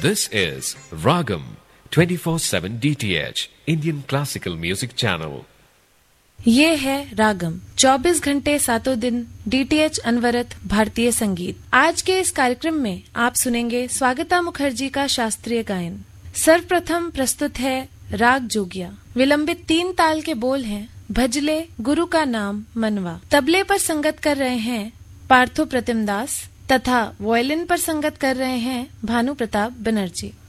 This is Ragam 24/7 DTH Indian Classical Music Channel. ये है रागम 24 घंटे सातों दिन DTH अनवरत भारतीय संगीत। आज के इस कार्यक्रम में आप सुनेंगे स्वागता मुखर्जी का शास्त्रीय गायन। सर्वप्रथम प्रस्तुत है राग जोगिया। विलंबित 3 ताल के बोल हैं भजले गुरु का नाम मनवा। तबले पर संगत कर रहे हैं पार्थो प्रतिम दास तथा वॉयलिन पर संगत कर रहे हैं भानु प्रताप बनर्जी।